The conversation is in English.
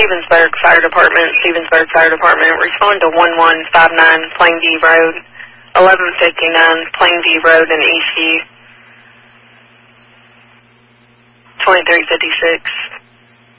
Stevensburg Fire Department, Stevensburg Fire Department. Respond to 1159 Plainview Road, 1159 Plainview Road in Eastview, 2356.